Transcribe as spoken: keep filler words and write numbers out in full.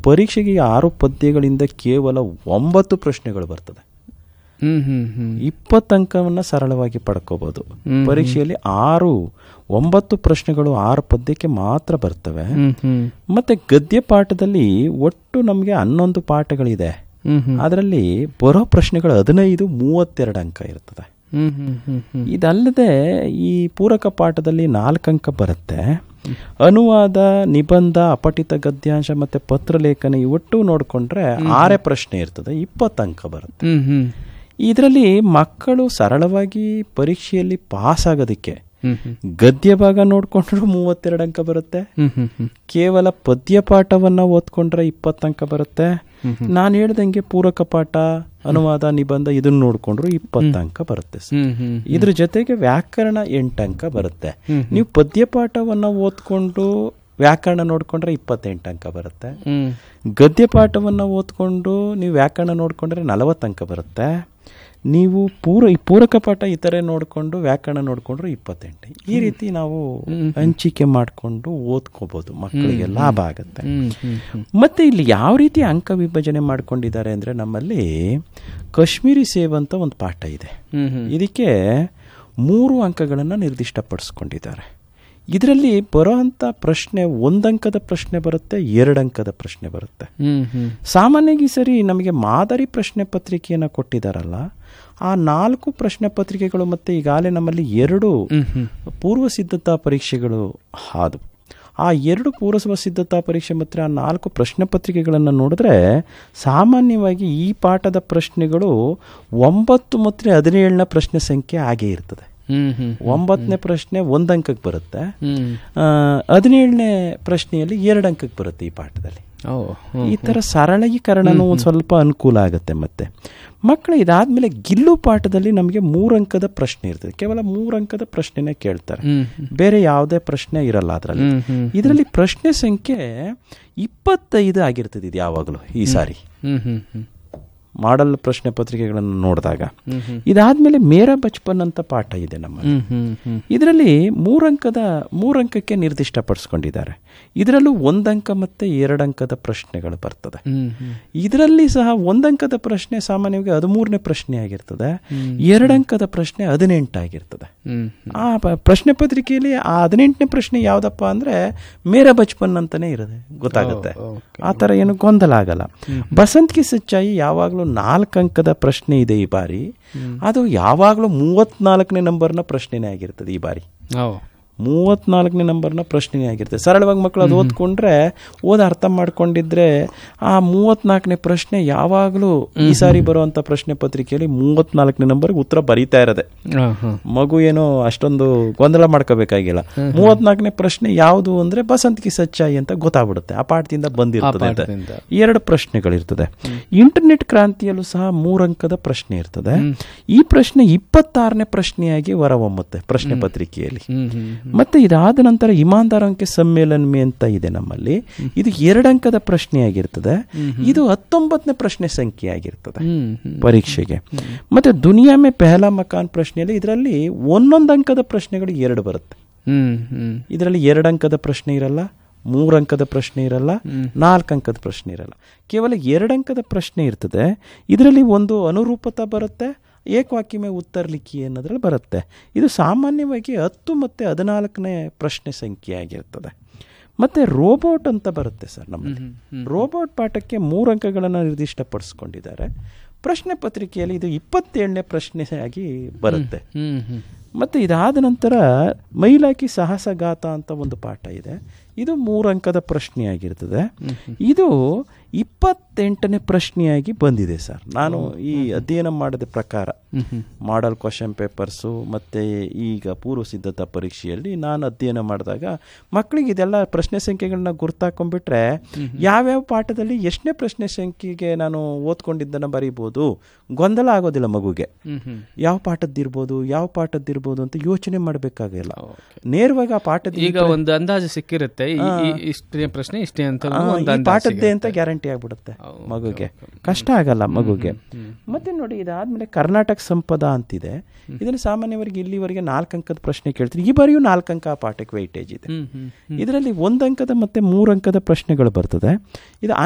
ಪರೀಕ್ಷೆಗೆ ಆರು ಪದ್ಯಗಳಿಂದ ಕೇವಲ ಒಂಬತ್ತು ಪ್ರಶ್ನೆಗಳು ಬರ್ತದೆ. ಇಪ್ಪತ್ತು ಅಂಕವನ್ನು ಸರಳವಾಗಿ ಪಡ್ಕೋಬಹುದು. ಪರೀಕ್ಷೆಯಲ್ಲಿ ಆರು ಒಂಬತ್ತು ಪ್ರಶ್ನೆಗಳು ಆರು ಪದ್ಯಕ್ಕೆ ಮಾತ್ರ ಬರ್ತವೆ. ಮತ್ತೆ ಗದ್ಯ ಪಾಠದಲ್ಲಿ ಒಟ್ಟು ನಮಗೆ ಹನ್ನೊಂದು ಪಾಠಗಳಿದೆ. ಅದರಲ್ಲಿ ಬರೋ ಪ್ರಶ್ನೆಗಳು ಹದಿನೈದು ಮೂವತ್ತೆರಡು ಅಂಕ ಇರ್ತದೆ. ಇದಲ್ಲದೆ ಈ ಪೂರಕ ಪಾಠದಲ್ಲಿ ನಾಲ್ಕು ಅಂಕ ಬರುತ್ತೆ. ಅನುವಾದ, ನಿಬಂಧ, ಅಪಠಿತ ಗದ್ಯಾಂಶ ಮತ್ತೆ ಪತ್ರಲೇಖನ ಒಟ್ಟು ನೋಡಿಕೊಂಡ್ರೆ ಆರೇ ಪ್ರಶ್ನೆ ಇರ್ತದೆ, ಇಪ್ಪತ್ತು ಅಂಕ ಬರುತ್ತೆ. ಇದರಲ್ಲಿ ಮಕ್ಕಳು ಸರಳವಾಗಿ ಪರೀಕ್ಷೆಯಲ್ಲಿ ಪಾಸ್ ಆಗೋದಕ್ಕೆ ಗದ್ಯ ಭಾಗ ನೋಡ್ಕೊಂಡ್ರು ಮೂವತ್ತೆರಡು ಅಂಕ ಬರುತ್ತೆ. ಕೇವಲ ಪದ್ಯ ಪಾಠವನ್ನ ಓದ್ಕೊಂಡ್ರೆ ಇಪ್ಪತ್ತು ಅಂಕ ಬರುತ್ತೆ. ನಾನು ಹೇಳ್ದಂಗೆ ಪೂರಕ ಪಾಠ, ಅನುವಾದ, ನಿಬಂಧ ಇದನ್ನ ನೋಡ್ಕೊಂಡ್ರು ಇಪ್ಪತ್ತು ಅಂಕ ಬರುತ್ತೆ. ಇದ್ರ ಜೊತೆಗೆ ವ್ಯಾಕರಣ ಎಂಟು ಅಂಕ ಬರುತ್ತೆ. ನೀವು ಪದ್ಯ ಪಾಠವನ್ನ ಓದ್ಕೊಂಡು ವ್ಯಾಕರಣ ನೋಡ್ಕೊಂಡ್ರೆ ಇಪ್ಪತ್ತೆಂಟು ಅಂಕ ಬರುತ್ತೆ. ಗದ್ಯ ಪಾಠವನ್ನ ಓದ್ಕೊಂಡು ನೀವು ವ್ಯಾಕರಣ ನೋಡ್ಕೊಂಡ್ರೆ ನಲವತ್ತು ಅಂಕ ಬರುತ್ತೆ. ನೀವು ಪೂರ ಈ ಪೂರಕ ಪಾಠ ಇತರೆ ನೋಡಿಕೊಂಡು ವ್ಯಾಕರಣ ನೋಡಿಕೊಂಡ್ರೆ ಇಪ್ಪತ್ತೆಂಟು. ಈ ರೀತಿ ನಾವು ಹಂಚಿಕೆ ಮಾಡಿಕೊಂಡು ಓದ್ಕೋಬಹುದು, ಮಕ್ಕಳಿಗೆ ಲಾಭ ಆಗುತ್ತೆ. ಮತ್ತೆ ಇಲ್ಲಿ ಯಾವ ರೀತಿ ಅಂಕ ವಿಭಜನೆ ಮಾಡ್ಕೊಂಡಿದ್ದಾರೆ ಅಂದ್ರೆ, ನಮ್ಮಲ್ಲಿ ಕಾಶ್ಮೀರಿ ಸೇವ್ ಅಂತ ಒಂದು ಪಾಠ ಇದೆ. ಇದಕ್ಕೆ ಮೂರು ಅಂಕಗಳನ್ನು ನಿರ್ದಿಷ್ಟಪಡಿಸ್ಕೊಂಡಿದ್ದಾರೆ. ಇದರಲ್ಲಿ ಬರೋಂಥ ಪ್ರಶ್ನೆ ಒಂದಂಕದ ಪ್ರಶ್ನೆ ಬರುತ್ತೆ, ಎರಡು ಅಂಕದ ಪ್ರಶ್ನೆ ಬರುತ್ತೆ. ಸಾಮಾನ್ಯವಾಗಿ ಸರಿ ನಮಗೆ ಮಾದರಿ ಪ್ರಶ್ನೆ ಪತ್ರಿಕೆಯನ್ನು ಕೊಟ್ಟಿದ್ದಾರಲ್ಲ, ಆ ನಾಲ್ಕು ಪ್ರಶ್ನೆ ಪತ್ರಿಕೆಗಳು ಮತ್ತೆ ಈಗಾಗಲೇ ನಮ್ಮಲ್ಲಿ ಎರಡು ಪೂರ್ವ ಸಿದ್ಧತಾ ಪರೀಕ್ಷೆಗಳು ಆದವು. ಆ ಎರಡು ಪೂರ್ವ ಸಿದ್ಧತಾ ಪರೀಕ್ಷೆ ಮತ್ತು ಆ ನಾಲ್ಕು ಪ್ರಶ್ನೆ ಪತ್ರಿಕೆಗಳನ್ನು ನೋಡಿದ್ರೆ ಸಾಮಾನ್ಯವಾಗಿ ಈ ಪಾಠದ ಪ್ರಶ್ನೆಗಳು ಒಂಬತ್ತು ಮತ್ತು ಹದಿನೇಳನೇ ಪ್ರಶ್ನೆ ಸಂಖ್ಯೆ ಹಾಗೇ ಇರ್ತದೆ. ಒಂಬತ್ತನೇ ಪ್ರಶ್ನೆ ಒಂದ್ ಅಂಕಕ್ಕೆ ಬರುತ್ತೆ, ಹದಿನೇಳನೇ ಪ್ರಶ್ನೆಯಲ್ಲಿ ಎರಡು ಅಂಕಕ್ಕೆ ಬರುತ್ತೆ ಈ ಪಾಠದಲ್ಲಿ. ಈ ತರ ಸರಳೀಕರಣನೂ ಒಂದು ಸ್ವಲ್ಪ ಅನುಕೂಲ ಆಗುತ್ತೆ. ಮತ್ತೆ ಮಕ್ಕಳು ಇದಾದ್ಮೇಲೆ ಗಿಲ್ಲು ಪಾಠದಲ್ಲಿ ನಮಗೆ ಮೂರಂಕದ ಪ್ರಶ್ನೆ ಇರ್ತದೆ. ಕೇವಲ ಮೂರಂಕದ ಪ್ರಶ್ನೆನೇ ಕೇಳ್ತಾರೆ, ಬೇರೆ ಯಾವುದೇ ಪ್ರಶ್ನೆ ಇರಲ್ಲ ಅದರಲ್ಲಿ. ಇದರಲ್ಲಿ ಪ್ರಶ್ನೆ ಸಂಖ್ಯೆ ಇಪ್ಪತ್ತೈದು ಆಗಿರ್ತದೆ. ಇದು ಯಾವಾಗಲೂ ಈ ಸಾರಿ ಮಾಡಲ್ ಪ್ರಶ್ನೆ ಪತ್ರಿಕೆಗಳನ್ನು ನೋಡಿದಾಗ. ಇದಾದ್ಮೇಲೆ ಮೇರಾ ಬಚ್ಪನ್ ಅಂತ ಪಾಠ ಇದೆ ನಮ್ಮಲ್ಲಿ. ಇದರಲ್ಲಿ ಮೂರಂಕದ ಮೂರಂಕಕ್ಕೆ ನಿರ್ದಿಷ್ಟಪಡಿಸ್ಕೊಂಡಿದ್ದಾರೆ. ಇದರಲ್ಲೂ ಒಂದಂಕ ಮತ್ತೆ ಎರಡಂಕದ ಪ್ರಶ್ನೆಗಳು ಬರ್ತದೆ. ಇದರಲ್ಲಿ ಸಹ ಒಂದಂಕದ ಪ್ರಶ್ನೆ ಸಾಮಾನ್ಯವಾಗಿ ಹದಿಮೂರನೇ ಪ್ರಶ್ನೆ ಆಗಿರ್ತದೆ, ಎರಡಂಕದ ಪ್ರಶ್ನೆ ಹದಿನೆಂಟಾಗಿರ್ತದೆ. ಆ ಪ್ರಶ್ನೆ ಪತ್ರಿಕೆಯಲ್ಲಿ ಆ ಹದಿನೆಂಟನೇ ಪ್ರಶ್ನೆ ಯಾವ್ದಪ್ಪ ಅಂದ್ರೆ ಮೇರಾ ಬಚ್ಪನ್ ಅಂತಾನೆ ಇರೋದೆ, ಗೊತ್ತಾಗುತ್ತೆ. ಆ ತರ ಏನು ಗೊಂದಲ ಆಗಲ್ಲ. ಬಸಂತ್ ಕಿ ಸಚ್ಚಾಯಿ ಯಾವಾಗ್ಲೂ ನಾಲ್ಕು ಅಂಕದ ಪ್ರಶ್ನೆ ಇದೆ ಈ ಬಾರಿ. ಅದು ಯಾವಾಗಲೂ ಮೂವತ್ನಾಲ್ಕನೇ ನಂಬರ್ನ ಪ್ರಶ್ನೆನೇ ಆಗಿರ್ತದೆ ಈ ಬಾರಿ. ಮೂವತ್ನಾಲ್ಕನೇ ನಂಬರ್ನ ಪ್ರಶ್ನೆನೇ ಆಗಿರ್ತದೆ. ಸರಳವಾಗಿ ಮಕ್ಕಳು ಅದು ಓದ್ಕೊಂಡ್ರೆ, ಓದ ಅರ್ಥ ಮಾಡ್ಕೊಂಡಿದ್ರೆ ಆ ಮೂವತ್ನಾಲ್ಕನೇ ಪ್ರಶ್ನೆ ಯಾವಾಗಲೂ ಈ ಸಾರಿ ಬರುವಂತ ಪ್ರಶ್ನೆ ಪತ್ರಿಕೆಯಲ್ಲಿ ಮೂವತ್ನಾಲ್ಕನೇ ನಂಬರ್ಗೆ ಉತ್ತರ ಬರೀತಾ ಇರೋದೆ. ಮಗು ಏನೋ ಅಷ್ಟೊಂದು ಗೊಂದಲ ಮಾಡ್ಕೋಬೇಕಾಗಿಲ್ಲ. ಮೂವತ್ನಾಲ್ಕನೇ ಪ್ರಶ್ನೆ ಯಾವುದು ಅಂದ್ರೆ ಬಸಂತ್ ಕಿ ಸಚ್ಚಾಯಿ ಅಂತ ಗೊತ್ತಾಗ್ಬಿಡುತ್ತೆ, ಆ ಪಾಠದಿಂದ ಬಂದಿರ್ತದೆ. ಎರಡು ಪ್ರಶ್ನೆಗಳಿರ್ತದೆ. ಇಂಟರ್ನೆಟ್ ಕ್ರಾಂತಿಯಲ್ಲೂ ಸಹ ಮೂರಂಕದ ಪ್ರಶ್ನೆ ಇರ್ತದೆ. ಈ ಪ್ರಶ್ನೆ ಇಪ್ಪತ್ತಾರನೇ ಪ್ರಶ್ನೆಯಾಗಿ ಹೊರಹೊಮ್ಮುತ್ತೆ ಪ್ರಶ್ನೆ ಪತ್ರಿಕೆಯಲ್ಲಿ. ಮತ್ತೆ ಇದಾದ ನಂತರ ಇಮಾನ್ದಾರ್ ಅಂಕೆ ಸಮ್ಮೇಳನ ಮೇ ಅಂತ ಇದೆ ನಮ್ಮಲ್ಲಿ. ಇದು ಎರಡಂಕದ ಪ್ರಶ್ನೆ ಆಗಿರ್ತದೆ. ಇದು ಹತ್ತೊಂಬತ್ತನೇ ಪ್ರಶ್ನೆ ಸಂಖ್ಯೆ ಆಗಿರ್ತದೆ ಪರೀಕ್ಷೆಗೆ. ಮತ್ತೆ ದುನಿಯಾ ಮೇ ಪೆಹಲಾ ಮಕಾನ್ ಪ್ರಶ್ನೆಯಲ್ಲಿ ಇದರಲ್ಲಿ ಒಂದೊಂದು ಅಂಕದ ಪ್ರಶ್ನೆಗಳು ಎರಡು ಬರುತ್ತೆ. ಇದರಲ್ಲಿ ಎರಡು ಅಂಕದ ಪ್ರಶ್ನೆ ಇರಲ್ಲ, ಮೂರಂಕದ ಪ್ರಶ್ನೆ ಇರಲ್ಲ, ನಾಲ್ಕು ಅಂಕದ ಪ್ರಶ್ನೆ ಇರಲ್ಲ, ಕೇವಲ ಎರಡಂಕದ ಪ್ರಶ್ನೆ ಇರ್ತದೆ. ಇದರಲ್ಲಿ ಒಂದು ಅನುರೂಪತಾ ಬರುತ್ತೆ, ಏಕವಾಕ್ಯಮೇ ಉತ್ತರ ಲಿಖಿ ಅನ್ನೋದ್ರಲ್ಲಿ ಬರುತ್ತೆ. ಇದು ಸಾಮಾನ್ಯವಾಗಿ ಹತ್ತು ಮತ್ತು ಹದಿನಾಲ್ಕನೇ ಪ್ರಶ್ನೆ ಸಂಖ್ಯೆ ಆಗಿರ್ತದೆ. ಮತ್ತು ರೋಬೋಟ್ ಅಂತ ಬರುತ್ತೆ ಸರ್ ನಮ್ಮಲ್ಲಿ. ರೋಬೋಟ್ ಪಾಠಕ್ಕೆ ಮೂರು ಅಂಕಗಳನ್ನು ನಿರ್ದಿಷ್ಟಪಡಿಸ್ಕೊಂಡಿದ್ದಾರೆ. ಪ್ರಶ್ನೆ ಪತ್ರಿಕೆಯಲ್ಲಿ ಇದು ಇಪ್ಪತ್ತೇಳನೇ ಪ್ರಶ್ನೆ ಆಗಿ ಬರುತ್ತೆ. ಮತ್ತು ಇದಾದ ನಂತರ ಮೈಲಾಕಿ ಸಾಹಸಗಾತ ಅಂತ ಒಂದು ಪಾಠ ಇದೆ. ಇದು ಮೂರಂಕದ ಪ್ರಶ್ನೆಯಾಗಿರ್ತದೆ. ಇದು ಇಪ್ಪತ್ತೆಂಟನೇ ಪ್ರಶ್ನೆಯಾಗಿ ಬಂದಿದೆ ಸರ್. ನಾನು ಈ ಅಧ್ಯಯನ ಮಾಡಿದ ಪ್ರಕಾರ ಮಾಡಲ್ ಕ್ವಶನ್ ಪೇಪರ್ಸು ಮತ್ತು ಈಗ ಪೂರ್ವ ಸಿದ್ಧತಾ ಪರೀಕ್ಷೆಯಲ್ಲಿ ನಾನು ಅಧ್ಯಯನ ಮಾಡಿದಾಗ ಮಕ್ಕಳಿಗೆ ಇದೆಲ್ಲ ಪ್ರಶ್ನೆ ಸಂಖ್ಯೆಗಳನ್ನ ಗುರ್ತಾಕೊಂಡ್ಬಿಟ್ರೆ ಯಾವ್ಯಾವ ಪಾಠದಲ್ಲಿ ಎಷ್ಟನೇ ಪ್ರಶ್ನೆ ಸಂಖ್ಯೆಗೆ ನಾನು ಓದ್ಕೊಂಡಿದ್ದನ್ನು ಬರೀಬೋದು, ಗೊಂದಲ ಆಗೋದಿಲ್ಲ ಮಗುಗೆ. ಯಾವ ಪಾಠದ್ದಿರ್ಬೋದು ಯಾವ ಪಾಠದ್ದಿರ್ಬೋದು ಅಂತ ಯೋಚನೆ ಮಾಡಬೇಕಾಗಿಲ್ಲ. ನೇರವಾಗಿ ಆ ಪಾಠದ ಈಗ ಒಂದು ಅಂದಾಜು ಸಿಕ್ಕಿರುತ್ತೆ, ಇಷ್ಟೇ ಪ್ರಶ್ನೆ ಇಷ್ಟೇ ಅಂತ ಪಾಠದ್ದೇ ಅಂತ ಗ್ಯಾರಂಟಿ ಆಗ್ಬಿಡುತ್ತೆ ಮಗುಗೆ, ಕಷ್ಟ ಆಗಲ್ಲ ಮಗುಗೆ. ಮತ್ತೆ ನೋಡಿ ಇದಾದ್ಮೇಲೆ ಕರ್ನಾಟಕ ಸಂಪದ ಅಂತಿದೆ. ಇದನ್ನು ಸಾಮಾನ್ಯವಾಗಿ ಇಲ್ಲಿವರೆಗೆ ನಾಲ್ಕು ಅಂಕದ ಪ್ರಶ್ನೆ ಕೇಳ್ತೀವಿ. ಈ ಬಾರಿಯೂ ನಾಲ್ಕು ಅಂಕ ಆ ಪಾಠಕ್ಕೆ ವೈಟೇಜ್ ಇದೆ. ಇದರಲ್ಲಿ ಒಂದು ಅಂಕದ ಮತ್ತೆ ಮೂರು ಅಂಕದ ಪ್ರಶ್ನೆಗಳು ಬರ್ತದೆ. ಇದು